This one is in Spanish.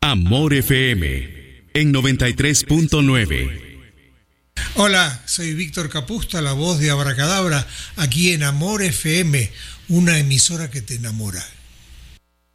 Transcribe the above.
Amor FM en 93.9. Hola, soy Víctor Capusta, la voz de Abracadabra, aquí en Amor FM, una emisora que te enamora.